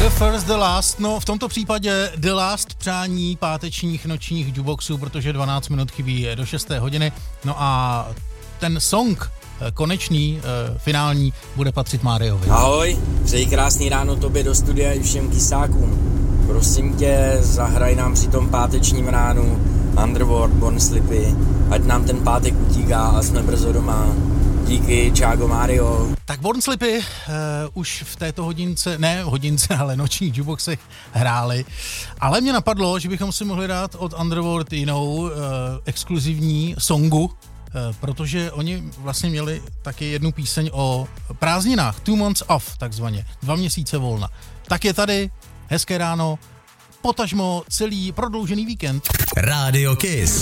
The First, The Last, no v tomto případě The Last přání pátečních nočních jukeboxů, protože 12 minut chybí do 6. hodiny, no a ten song konečný, finální, bude patřit Máriovi. Ahoj, přeji krásný ráno tobě do studia i všem kysákům. Prosím tě, zahraj nám při tom pátečním ránu Underworld, Born Slippy, ať nám ten pátek utíká a jsme brzo doma. Díky, čágo Mário. Tak Born Slippy už v této hodince, ale nočních jukeboxech hráli. Ale mě napadlo, že bychom si mohli dát od Underworld jinou exkluzivní songu, protože oni vlastně měli taky jednu píseň o prázdninách, 2 months off takzvaně, 2 měsíce volna. Tak je tady, hezké ráno, potažmo celý prodloužený víkend. Radio Kiss.